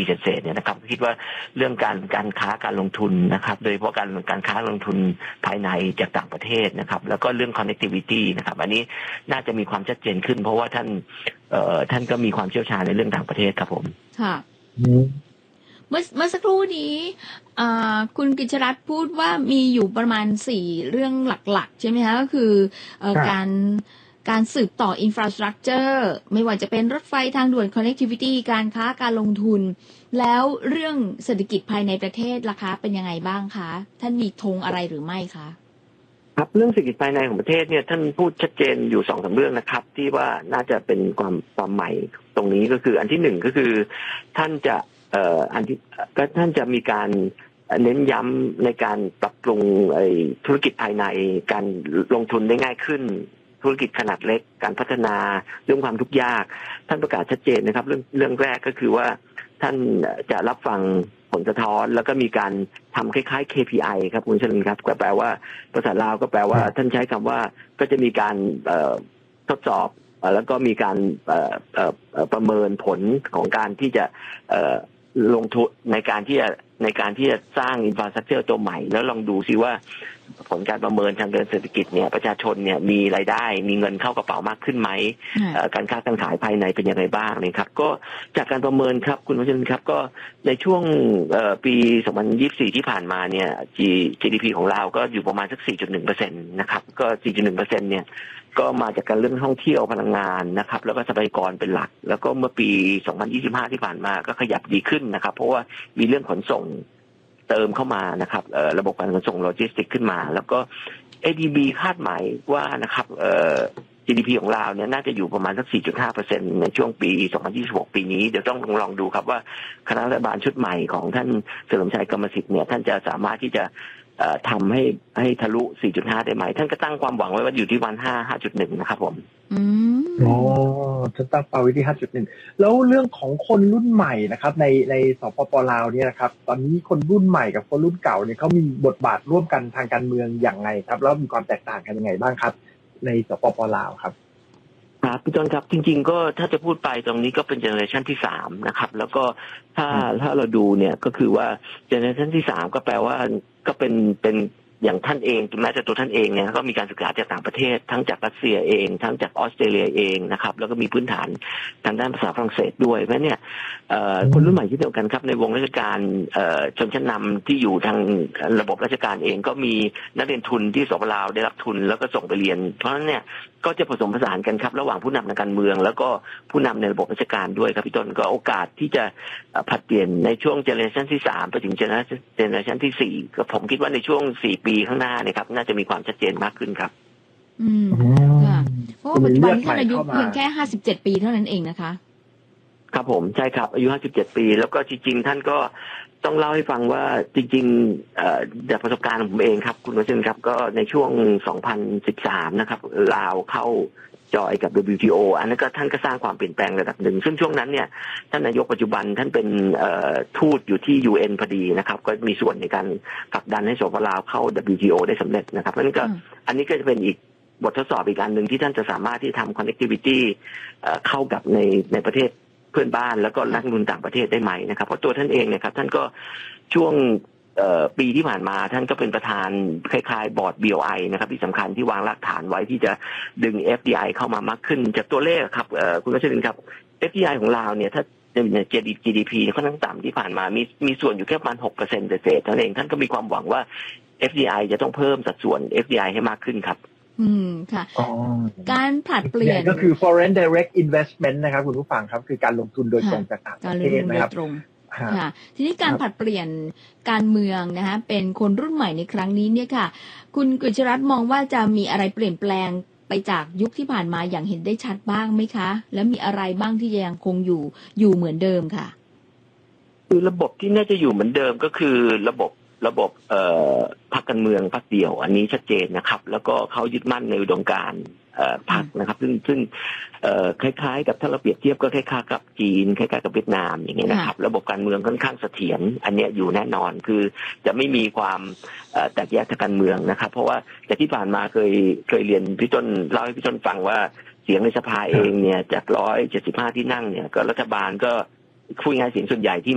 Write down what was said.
เศษเนี่ยนะครับคิดว่าเรื่องการค้าการลงทุนนะครับโดยเฉพาะการค้าลงทุนภายในจากต่างประเทศนะครับแล้วก็เรื่อง connectivity นะครับอันนี้น่าจะมีความชัดเจนขึ้นเพราะว่าท่านก็มีความเชี่ยวชาญในเรื่องต่างประเทศครับผมค่ะเมื่อสักครู่นี้คุณกิจชรัตน์พูดว่ามีอยู่ประมาณ4เรื่องหลักๆใช่ไหมคะก็คือการสืบต่อ infrastructure ไม่ว่าจะเป็นรถไฟทางด่วน connectivity การค้าการลงทุนแล้วเรื่องเศรษฐกิจภายในประเทศล่ะคะเป็นยังไงบ้างคะท่านมีธงอะไรหรือไม่คะครับเรื่องเศรษฐกิจภายในของประเทศเนี่ยท่านพูดชัดเจนอยู่2-3เรื่องนะครับที่ว่าน่าจะเป็นความใหม่ตรงนี้ก็คืออันที่1ก็คือท่านจะท่านจะมีการเน้นย้ำในการปรับปรุงธุรกิจภายในการลงทุนได้ง่ายขึ้นธุรกิจขนาดเล็กการพัฒนาเรื่องความทุกข์ยากท่านประกาศชัดเจนนะครับเรื่องแรกก็คือว่าท่านจะรับฟังผลสะท้อนแล้วก็มีการทำคล้ายๆ KPI ครับคุณชลินครับก็แปลว่าภาษาลาวก็แปลว่าท่านใช้คำว่าก็จะมีการทดสอบแล้วก็มีการประเมินผลของการที่จะลงทุนในการที่จะสร้างอินฟราสตรัคเจอร์ตัวใหม่แล้วลองดูซิว่าผลการประเมินทางเดินเศรษฐกิจเนี่ยประชาชนเนี่ยมีรายได้มีเงินเข้ากระเป๋ามากขึ้นไหมการค้าการขายภายในเป็นยังไงบ้างเนี่ยครับก็จากการประเมินครับคุณผู้ชมครับก็ในช่วงปี2024ที่ผ่านมาเนี่ย GDP ของเราก็อยู่ประมาณสัก 4.1% นะครับก็ 4.1% เนี่ยก็มาจากการเรื่องท่องเที่ยวพลังงานนะครับแล้วก็ทรัพยากรเป็นหลักแล้วก็เมื่อปี2025ที่ผ่านมาก็ขยับดีขึ้นนะครับเพราะว่ามีเรื่องขนส่งเติมเข้ามานะครับระบบการขนส่งโลจิสติกขึ้นมาแล้วก็ ADB คาดหมายว่านะครับGDP ของเราเนี่ยน่าจะอยู่ประมาณสัก 4.5% ในช่วงปี2026ปีนี้เดี๋ยวต้องลองดูครับว่าคณะรัฐบาลชุดใหม่ของท่านเฉลิมชัยกรรมสิทธิ์เนี่ยท่านจะสามารถที่จะทำให้ทะลุ 4.5 ได้ไหมท่านก็ตั้งความหวังไว้ว่าอยู่ที่วัน 5.1 นะครับผมจะตั้งเป้าไว้ที่ 5.1 แล้วเรื่องของคนรุ่นใหม่นะครับในสปป.ลาวเนี่ยนะครับตอนนี้คนรุ่นใหม่กับคนรุ่นเก่าเนี่ยเขามีบทบาทร่วมกันทางการเมืองอย่างไรครับแล้วมีความแตกต่างกันยังไงบ้างครับในสปป.ลาวครับครับพี่ต้นครับจริงๆก็ถ้าจะพูดไปตรงนี้ก็เป็นเจเนอเรชันที่3นะครับแล้วก็ถ้าเราดูเนี่ยก็คือว่าเจเนอเรชันที่3ก็แปลว่าก็เป็นอย่างท่านเองแม้แต่ตัวท่านเองเนี่ยก็มีการศึกษาจากต่างประเทศทั้งจากรัสเซียเองทั้งจากออสเตรเลียเองนะครับแล้วก็มีพื้นฐานทางด้านภาษาฝรั่งเศสด้วยเพราะเนี่ยคนรุ่นใหม่ที่เดียวกันครับในวงราชการชนชั้นนำที่อยู่ทางระบบราชการเองก็มีนักเรียนทุนที่สปป.ลาวได้รับทุนแล้วก็ส่งไปเรียนเพราะฉะนั้นเนี่ยก็จะผสมผสานกันครับระหว่างผู้นำทางการเมืองแล้วก็ผู้นำในระบบราชการด้วยครับพี่ต้นก็โอกาสที่จะผลัดเปลี่ยนในช่วงเจเนอเรชันที่3ไปถึงเจเนอเรชันที่4ก็ผมคิดว่าในช่วง4ปีข้างหน้าเนี่ยครับน่าจะมีความชัดเจนมากขึ้นครับค่ะเพราะว่าปัจจุบันท่านอายุเพียงแค่57ปีเท่านั้นเองนะคะครับผมใช่ครับอายุ57ปีแล้วก็จริงๆท่านก็ต้องเล่าให้ฟังว่าจริงๆจากประสบการณ์ของผมเองครับคุณวัชรครับก็ในช่วง2013นะครับลาวเข้าจอยกับ WTO อันนั้นก็ท่านก็สร้างความเปลี่ยนแปลงระดับหนึ่งซึ่งช่วงนั้นเนี่ยท่านนายกปัจจุบันท่านเป็นทูตอยู่ที่ UN พอดีนะครับก็มีส่วนในการผลักดันให้สปป.ลาวเข้า WTO ได้สำเร็จนะครับเพราะฉะนั้นก็อันนี้ก็จะเป็นอีกบททดสอบอีกอันหนึ่งที่ท่านจะสามารถที่ทำ connectivity เข้ากับในประเทศเพื่อนบ้านแล้วก็นักลงทุนต่างประเทศได้ไหมนะครับเพราะตัวท่านเองเนี่ยครับท่านก็ช่วงปีที่ผ่านมาท่านก็เป็นประธานคล้ายๆบอร์ด BOI นะครับที่สำคัญที่วางรากฐานไว้ที่จะดึง FDI เข้ามามากขึ้นจากตัวเลขครับคุณวัชรินทร์ครับ FDI ของเราเนี่ยถ้าใน GDP ค่อนข้างต่ำที่ผ่านมามีส่วนอยู่แค่ประมาณ 6% เศษๆเท่านั้นเองท่านก็มีความหวังว่า FDI จะต้องเพิ่มสัดส่วน FDI ให้มากขึ้นครับค่ะการผลัดเปลี่ยนก็คือ foreign direct investment นะครับคุณผู้ฟังครับคือการลงทุนโดยตรงจากต่างประเทศนะครับค่ะทีนี้การผลัดเปลี่ยนการเมืองนะคะเป็นคนรุ่นใหม่ในครั้งนี้เนี่ยค่ะคุณกฤษรัตน์มองว่าจะมีอะไรเปลี่ยนแปลงไปจากยุคที่ผ่านมาอย่างเห็นได้ชัดบ้างไหมคะแล้วมีอะไรบ้างที่ยังคงอยู่เหมือนเดิมค่ะคือระบบที่น่าจะอยู่เหมือนเดิมก็คือระบบพรรคการเมืองพรรคเดียวอันนี้ชัดเจนนะครับแล้วก็เขายึดมั่นในอุดมการณ์พรรคนะครับซึ่งคล้ายๆกับถ้าเราเปรียบเทียบก็คล้ายๆกับจีนคล้ายๆกับเวียดนามอย่างเงี้ยนะครับระบบการเมืองค่อนข้างเสถียรอันนี้อยู่แน่นอนคือจะไม่มีความแตกแยกทางการเมืองนะครับเพราะว่าแต่ที่ผ่านมาเคยเรียนพี่ต้นเล่าให้พี่ต้นฟังว่าเสียงในสภาเองเนี่ยจาก175ที่นั่งเนี่ยก็รัฐบาลก็คุยงานเสียงส่วนใหญ่ที่